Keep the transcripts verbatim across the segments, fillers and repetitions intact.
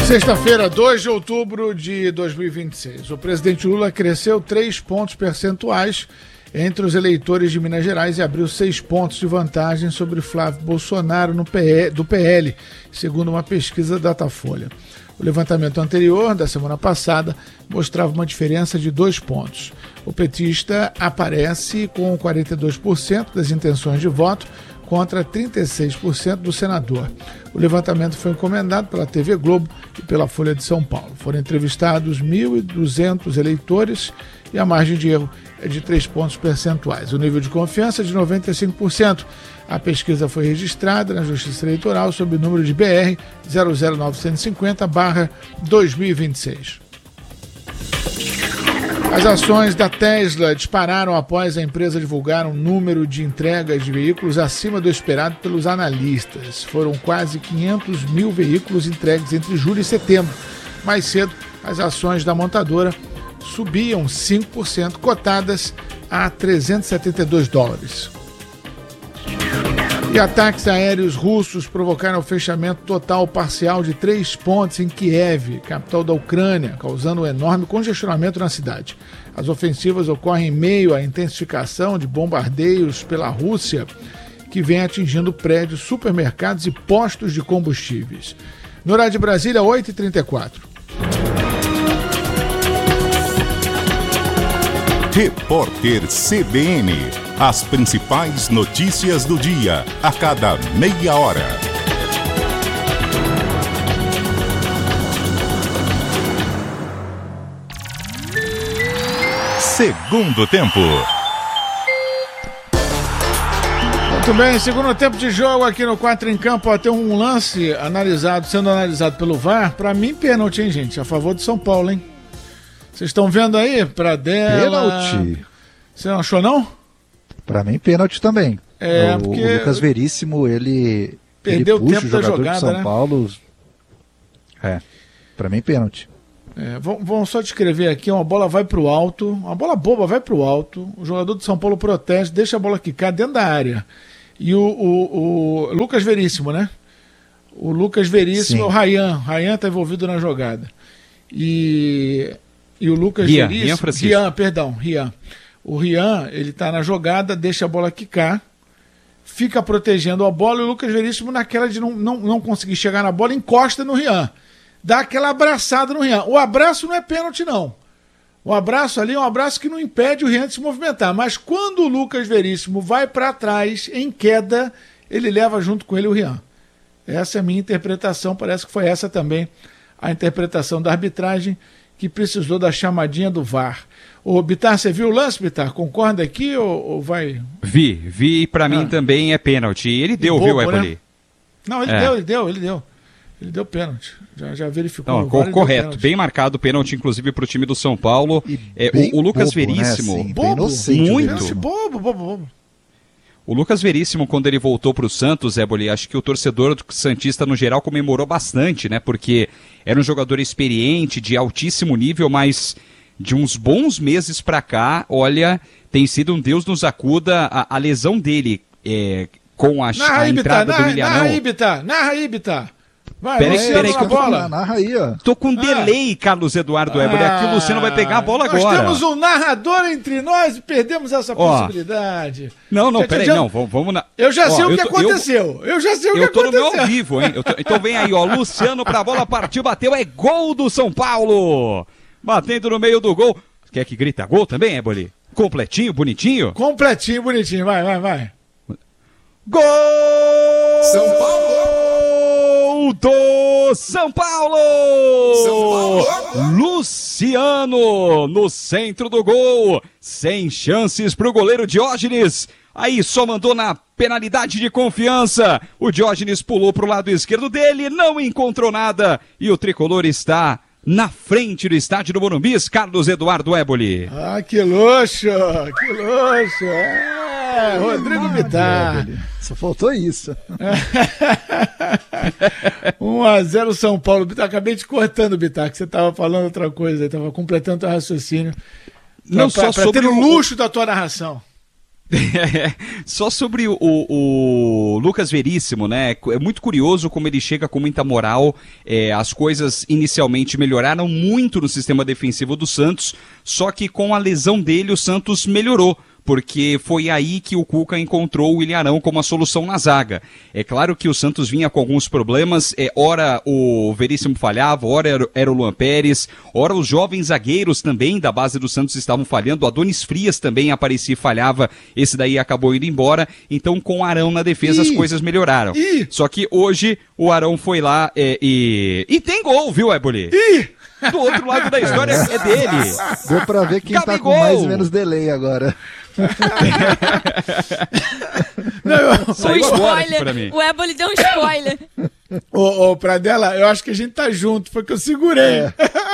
Sexta-feira, dois de outubro de dois mil e vinte e seis. O presidente Lula cresceu três pontos percentuais entre os eleitores de Minas Gerais e abriu seis pontos de vantagem sobre Flávio Bolsonaro no P L, do P L, segundo uma pesquisa da Datafolha. O levantamento anterior, da semana passada, mostrava uma diferença de dois pontos. O petista aparece com quarenta e dois por cento das intenções de voto contra trinta e seis por cento do senador. O levantamento foi encomendado pela T V Globo e pela Folha de São Paulo. Foram entrevistados mil e duzentos eleitores e a margem de erro é de três pontos percentuais. O nível de confiança é de noventa e cinco por cento. A pesquisa foi registrada na Justiça Eleitoral sob o número de B R zero zero novecentos e cinquenta barra dois mil e vinte e seis. As ações da Tesla dispararam após a empresa divulgar um número de entregas de veículos acima do esperado pelos analistas. Foram quase quinhentos mil veículos entregues entre julho e setembro. Mais cedo, as ações da montadora subiam cinco por cento, cotadas a trezentos e setenta e dois dólares. E ataques aéreos russos provocaram o fechamento total parcial de três pontes em Kiev, capital da Ucrânia, causando um enorme congestionamento na cidade. As ofensivas ocorrem em meio à intensificação de bombardeios pela Rússia, que vem atingindo prédios, supermercados e postos de combustíveis. No horário de Brasília, oito e trinta e quatro. Repórter C B N. As principais notícias do dia, a cada meia hora. Segundo tempo. Muito bem, segundo tempo de jogo aqui no quatro em Campo. Ó, tem um lance analisado, sendo analisado pelo V A R. Pra mim, pênalti, hein, gente? A favor de São Paulo, hein? Vocês estão vendo aí? Pradella. Pênalti. Você não achou, não? Pra mim, pênalti também. É, o, porque o Lucas Veríssimo, ele perdeu ele o puxa tempo o da jogador jogada, de São né? Paulo. É, pra mim, pênalti. É, vamos, vamos só descrever aqui, uma bola vai pro alto, uma bola boba vai pro alto, o jogador de São Paulo protege, deixa a bola quicar dentro da área. E o, o, o Lucas Veríssimo, né? O Lucas Veríssimo, Sim. o Rayan, Rayan tá envolvido na jogada. E, e o Lucas Rian, Veríssimo... Rian Francisco. Rian, perdão, Rian. O Rian, ele tá na jogada, deixa a bola quicar, fica protegendo a bola e o Lucas Veríssimo, naquela de não, não, não conseguir chegar na bola, encosta no Rian. Dá aquela abraçada no Rian. O abraço não é pênalti, não. O abraço ali é um abraço que não impede o Rian de se movimentar. Mas quando o Lucas Veríssimo vai para trás, em queda, ele leva junto com ele o Rian. Essa é a minha interpretação. Parece que foi essa também a interpretação da arbitragem, que precisou da chamadinha do V A R. Ô, Bitar, você viu o lance, Bitar? Concorda aqui ou, ou vai... Vi, vi, pra ah. mim também é pênalti. Ele deu, bobo, viu, Eboli? Né? Não, ele é. deu, ele deu, ele deu. Ele deu pênalti. Já, já verificou. Não, VAR, correto, bem marcado o pênalti, inclusive pro time do São Paulo. É, o, o Lucas bobo, Veríssimo... Né? Assim, bobo, muito. Bobo, bobo, bobo. O Lucas Veríssimo, quando ele voltou para o Santos, Eboli, acho que o torcedor santista no geral comemorou bastante, né? Porque era um jogador experiente, de altíssimo nível, mas de uns bons meses para cá, olha, tem sido um Deus nos acuda a, a lesão dele é, com a, narra a aí, entrada Bitar, do Milhanão. Narra aí, Bitar, narra aí, Bitar. Vai, peraí, Luciano, peraí, que eu tô bola. Narra aí, ó. Tô com Ah. delay, Carlos Eduardo Ah, Eboli. Aqui o Luciano vai pegar a bola nós agora. Nós temos um narrador entre nós e perdemos essa Ó. possibilidade. Não, não, Já- peraí, já- não, vamos, vamos na... Eu já Ó, sei o eu que tô- eu- aconteceu. Eu, já sei o que Eu tô no aconteceu. meu ao vivo, hein? Eu tô- Então vem aí, ó. Luciano pra bola, partiu, bateu, é gol do São Paulo. Batendo no meio do gol. Quer que grita gol também, Eboli? Completinho, bonitinho? Completinho, bonitinho. Vai, vai, vai. Gol! São Paulo! Do São Paulo! São Paulo! Luciano no centro do gol. Sem chances pro goleiro Diógenes. Aí só mandou na penalidade de confiança. O Diógenes pulou pro lado esquerdo dele, não encontrou nada. E o tricolor está na frente do estádio do Morumbi, Carlos Eduardo Eboli. Ah, que luxo! Que luxo! É, Rodrigo Bitar. Só faltou isso. um a zero São Paulo. Bitar, acabei te cortando, Bitar, que você estava falando outra coisa, estava completando o raciocínio. Não pra, só pra sobre ter o o- luxo da tua narração. É, só sobre o, o, o Lucas Veríssimo, né? É muito curioso como ele chega com muita moral. É, as coisas inicialmente melhoraram muito no sistema defensivo do Santos, só que com a lesão dele o Santos melhorou, porque foi aí que o Cuca encontrou o Ilharão como a solução na zaga. É claro que o Santos vinha com alguns problemas, é, ora o Veríssimo falhava, ora era, era o Luan Pérez, ora os jovens zagueiros também da base do Santos estavam falhando, o Adonis Frias também aparecia e falhava, esse daí acabou indo embora, então com o Arão na defesa Ih. as coisas melhoraram. Ih. Só que hoje o Arão foi lá é, e... E tem gol, viu, Éboli? Ih! Do outro lado da história é dele. Deu pra ver quem Gabigol. Tá com mais ou menos delay agora. Não, eu... Saiu spoiler pra mim. O Éboli deu um spoiler. Ô, ô, Pradella, eu acho que a gente tá junto, foi que eu segurei. É.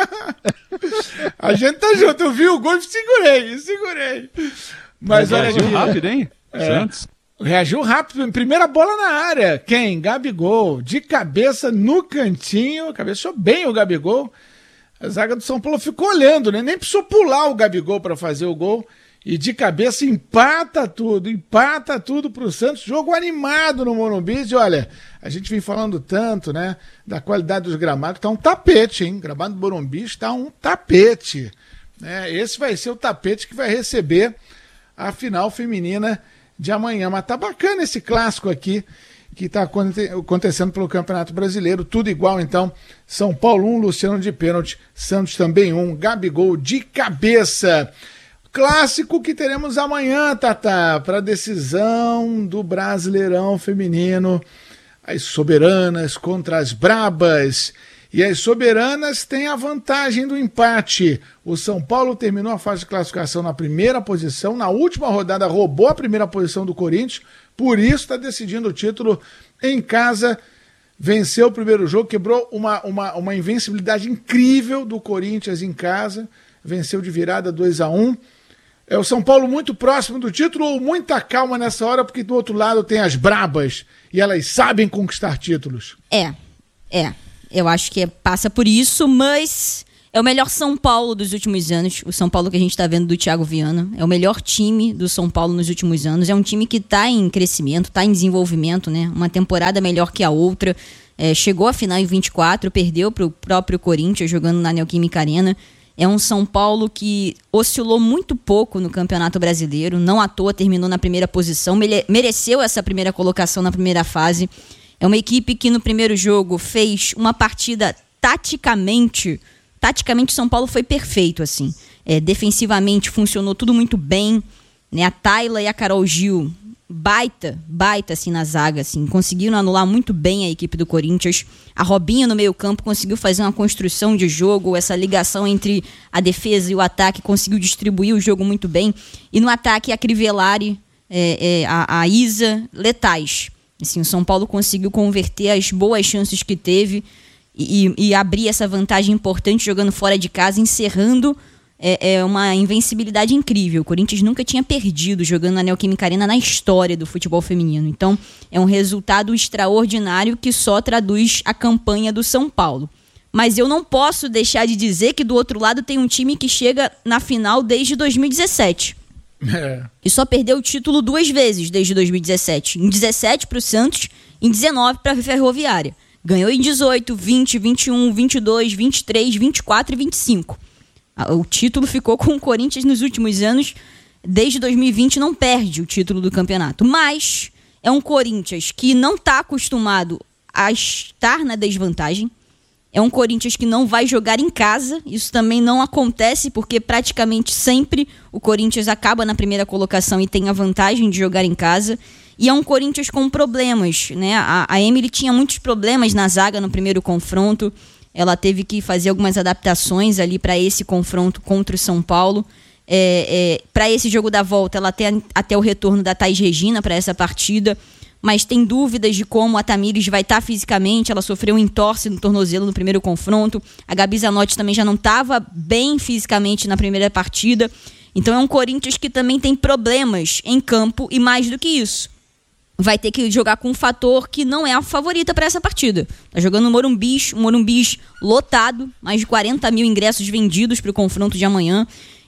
A gente tá junto, eu vi o gol e segurei, segurei. Mas olha aqui. Reagiu rápido, hein? É. Santos. Reagiu rápido, primeira bola na área. Quem? Gabigol, de cabeça no cantinho, cabeçou bem o Gabigol. A zaga do São Paulo ficou olhando, né? Nem precisou pular o Gabigol para fazer o gol. E de cabeça empata tudo, empata tudo pro Santos. Jogo animado no Morumbi. E olha, a gente vem falando tanto, né? Da qualidade dos gramados. Tá um tapete, hein? O gramado do Morumbi está um tapete. É, esse vai ser o tapete que vai receber a final feminina de amanhã. Mas tá bacana esse clássico aqui, que está acontecendo pelo Campeonato Brasileiro, tudo igual então, São Paulo um, Luciano de pênalti, Santos também um, Gabigol de cabeça. Clássico que teremos amanhã, Tatá, para a decisão do Brasileirão Feminino, as soberanas contra as brabas, e as soberanas têm a vantagem do empate. O São Paulo terminou a fase de classificação na primeira posição, na última rodada roubou a primeira posição do Corinthians, por isso está decidindo o título em casa, venceu o primeiro jogo, quebrou uma, uma, uma invencibilidade incrível do Corinthians em casa, venceu de virada dois a um. É o São Paulo muito próximo do título ou muita calma nessa hora, porque do outro lado tem as brabas e elas sabem conquistar títulos? É, é. Eu acho que passa por isso, mas é o melhor São Paulo dos últimos anos. O São Paulo que a gente está vendo do Thiago Viana. É o melhor time do São Paulo nos últimos anos. É um time que está em crescimento, está em desenvolvimento, né? Uma temporada melhor que a outra. É, chegou à final em vinte e quatro, perdeu para o próprio Corinthians jogando na Neoquímica Arena. É um São Paulo que oscilou muito pouco no Campeonato Brasileiro. Não à toa terminou na primeira posição. Mereceu essa primeira colocação na primeira fase. É uma equipe que no primeiro jogo fez uma partida taticamente... Taticamente, São Paulo foi perfeito, assim. É, defensivamente, funcionou tudo muito bem. Né? A Tayla e a Carol Gil, baita, baita, assim, na zaga, assim. Conseguiram anular muito bem a equipe do Corinthians. A Robinha, no meio campo, conseguiu fazer uma construção de jogo. Essa ligação entre a defesa e o ataque conseguiu distribuir o jogo muito bem. E no ataque, a Crivellari, é, é, a, a Isa, letais. Assim, o São Paulo conseguiu converter as boas chances que teve e, e abrir essa vantagem importante jogando fora de casa, encerrando é, é uma invencibilidade incrível. O Corinthians nunca tinha perdido jogando na Neoquímica Arena na história do futebol feminino. Então, é um resultado extraordinário que só traduz a campanha do São Paulo. Mas eu não posso deixar de dizer que do outro lado tem um time que chega na final desde dois mil e dezessete. É. E só perdeu o título duas vezes desde dois mil e dezessete. Em dezessete para o Santos, em dezenove para a Ferroviária. Ganhou em dezoito, vinte, vinte e um, vinte e dois, vinte e três, vinte e quatro e vinte e cinco. O título ficou com o Corinthians nos últimos anos. Desde dois mil e vinte não perde o título do campeonato. Mas é um Corinthians que não está acostumado a estar na desvantagem. É um Corinthians que não vai jogar em casa. Isso também não acontece porque praticamente sempre o Corinthians acaba na primeira colocação e tem a vantagem de jogar em casa. E é um Corinthians com problemas, né? A, a Emily tinha muitos problemas na zaga no primeiro confronto. Ela teve que fazer algumas adaptações ali para esse confronto contra o São Paulo. É, é, para esse jogo da volta, ela tem até o retorno da Thaís Regina para essa partida. Mas tem dúvidas de como a Tamires vai estar fisicamente. Ela sofreu um entorse no tornozelo no primeiro confronto. A Gabi Zanotti também já não estava bem fisicamente na primeira partida. Então é um Corinthians que também tem problemas em campo e mais do que isso. Vai ter que jogar com um fator que não é a favorita para essa partida. Tá jogando no Morumbi, um Morumbi lotado, mais de quarenta mil ingressos vendidos para o confronto de amanhã.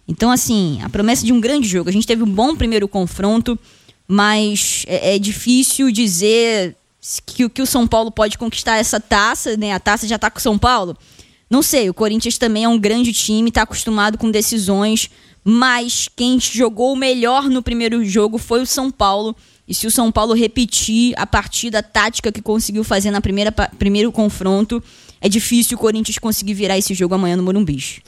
Então, assim, a promessa de um grande jogo. A gente teve um bom primeiro confronto, mas é, é difícil dizer que, que o São Paulo pode conquistar essa taça, né? A taça já está com o São Paulo. Não sei, o Corinthians também é um grande time, está acostumado com decisões, mas quem jogou melhor no primeiro jogo foi o São Paulo. E se o São Paulo repetir a partida tática que conseguiu fazer na primeira primeiro confronto, é difícil o Corinthians conseguir virar esse jogo amanhã no Morumbi.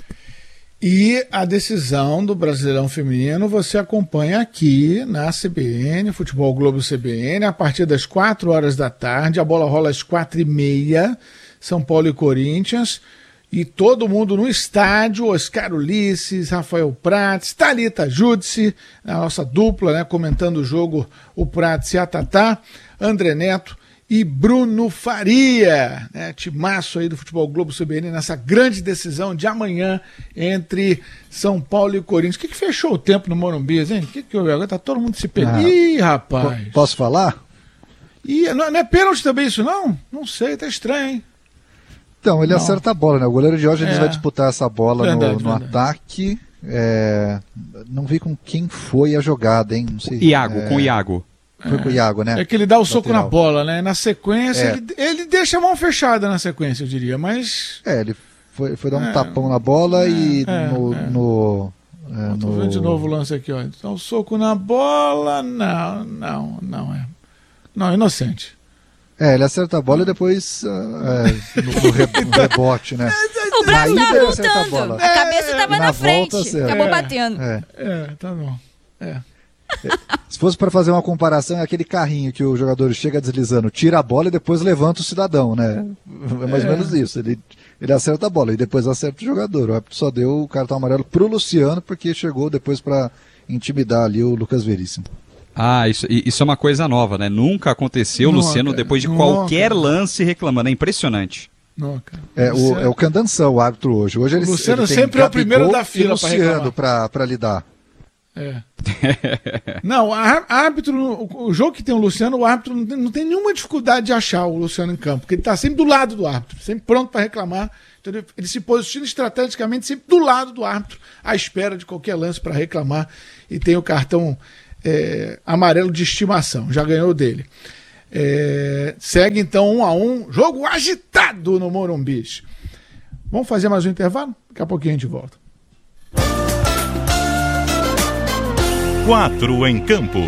E a decisão do Brasileirão Feminino você acompanha aqui na C B N, Futebol Globo C B N, a partir das quatro horas da tarde. A bola rola às quatro e meia, São Paulo e Corinthians. E todo mundo no estádio, Oscar Ulisses, Rafael Prates, Thalita Júdice, a nossa dupla, né, comentando o jogo, o Prates e a Tatá, André Neto e Bruno Faria, né, timaço aí do Futebol Globo C B N nessa grande decisão de amanhã entre São Paulo e Corinthians. O que, que fechou o tempo no Morumbi, hein? O que que houve agora? Tá todo mundo se perdendo. Ah, Ih, rapaz. Posso falar? Ih, não, não é pênalti também isso, não? Não sei, tá estranho, hein? Então, ele não. acerta a bola, né? O goleiro Diógenes é. vai disputar essa bola verdade, no, no verdade. ataque. É... Não vi com quem foi a jogada, hein? Não sei. Iago, é... com o Iago. Foi com o Iago, né? É que ele dá o soco lateral. na bola, né? Na sequência, É. ele, ele deixa a mão fechada na sequência, eu diria, mas... É, ele foi, foi dar um É. tapão na bola É, e é, no... é. no, é, Tô no... vendo de novo o lance aqui, ó. Então, soco na bola, não, não, não é. Não, inocente. É, ele acerta a bola e depois uh, é, no, no, re, no rebote, né? O braço Na tava ida ele acerta a voltando, bola. a cabeça tava E na, na frente, volta, acerta. acabou É. batendo. É. É, tá bom. É. Se fosse para fazer uma comparação, é aquele carrinho que o jogador chega deslizando, tira a bola e depois levanta o cidadão, né? É mais ou É. menos isso. Ele, ele acerta a bola e depois acerta o jogador. O árbitro só deu o cartão amarelo pro Luciano porque chegou depois para intimidar ali o Lucas Veríssimo. Ah, isso, isso é uma coisa nova, né? Nunca aconteceu o Nunca, Luciano depois de nunca. qualquer lance reclamando. É impressionante. Não, cara. É o, Luciano- é o Candanção, o árbitro hoje. Hoje ele, O Luciano ele tem sempre é o primeiro Gabigol da fila e pra Luciano reclamar. pra, pra lidar. É. Não, a- árbitro, o, o jogo que tem o Luciano, o árbitro não tem, não tem nenhuma dificuldade de achar o Luciano em campo, porque ele tá sempre do lado do árbitro, sempre pronto para reclamar. Então ele, ele se posiciona estrategicamente sempre do lado do árbitro, à espera de qualquer lance para reclamar, e tem o cartão é, amarelo de estimação, já ganhou dele. É, segue então um a um, jogo agitado no Morumbi. Vamos fazer mais um intervalo? Daqui a pouquinho a gente volta. Quatro em campo.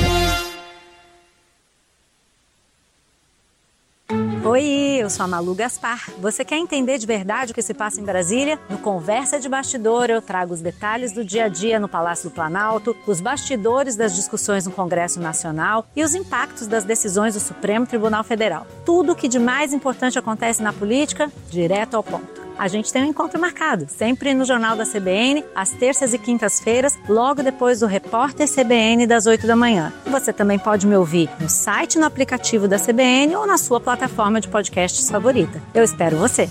Oi, eu sou a Malu Gaspar. Você quer entender de verdade o que se passa em Brasília? No Conversa de Bastidor eu trago os detalhes do dia a dia no Palácio do Planalto, os bastidores das discussões no Congresso Nacional e os impactos das decisões do Supremo Tribunal Federal. Tudo o que de mais importante acontece na política, direto ao ponto. A gente tem um encontro marcado, sempre no Jornal da C B N, às terças e quintas-feiras, logo depois do Repórter C B N das oito da manhã. Você também pode me ouvir no site, no aplicativo da C B N ou na sua plataforma de podcasts favorita. Eu espero você!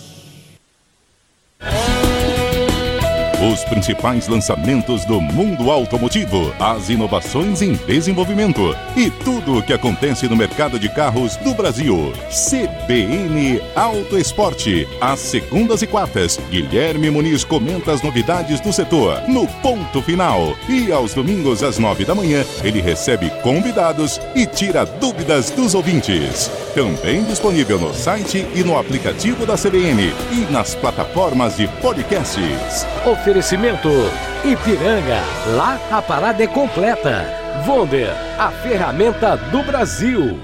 Os principais lançamentos do mundo automotivo, as inovações em desenvolvimento e tudo o que acontece no mercado de carros do Brasil. C B N Auto Esporte. Às segundas e quartas, Guilherme Muniz comenta as novidades do setor no ponto final. E aos domingos, às nove da manhã, ele recebe convidados e tira dúvidas dos ouvintes. Também disponível no site e no aplicativo da C B N e nas plataformas de podcasts. Oferecimento Ipiranga, lá a parada é completa. Wonder, a ferramenta do Brasil.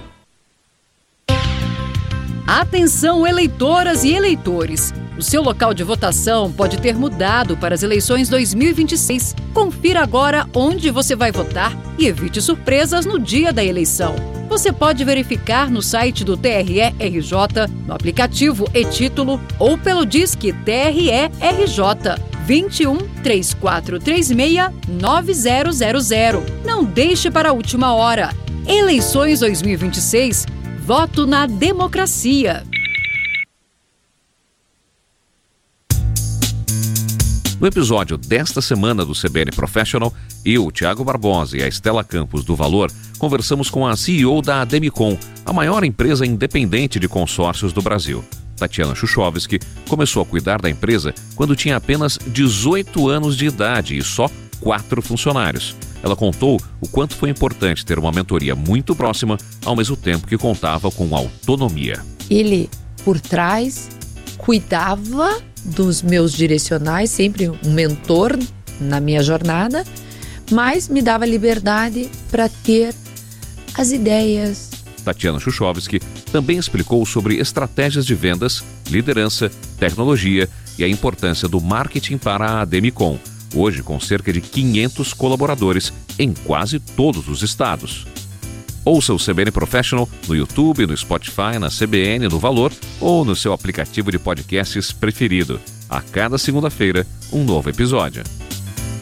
Atenção, eleitoras e eleitores. O seu local de votação pode ter mudado para as eleições dois mil e vinte e seis. Confira agora onde você vai votar e evite surpresas no dia da eleição. Você pode verificar no site do T R E R J, no aplicativo e-Título ou pelo Disque T R E R J vinte e um, três quatro três seis, nove zero zero zero. Não deixe para a última hora. Eleições dois mil e vinte e seis. Voto na democracia. No episódio desta semana do C B N Professional, eu, Thiago Barbosa e a Estela Campos do Valor conversamos com a C E O da Ademicon, a maior empresa independente de consórcios do Brasil. Tatiana Chuchovski começou a cuidar da empresa quando tinha apenas dezoito anos de idade e só quatro funcionários. Ela contou o quanto foi importante ter uma mentoria muito próxima, ao mesmo tempo que contava com autonomia. Ele, por trás, cuidava dos meus direcionais, sempre um mentor na minha jornada, mas me dava liberdade para ter as ideias. Tatiana Chuchovski também explicou sobre estratégias de vendas, liderança, tecnologia e a importância do marketing para a Ademicon, hoje com cerca de quinhentos colaboradores em quase todos os estados. Ouça o C B N Professional no YouTube, no Spotify, na C B N, no Valor ou no seu aplicativo de podcasts preferido. A cada segunda-feira, um novo episódio.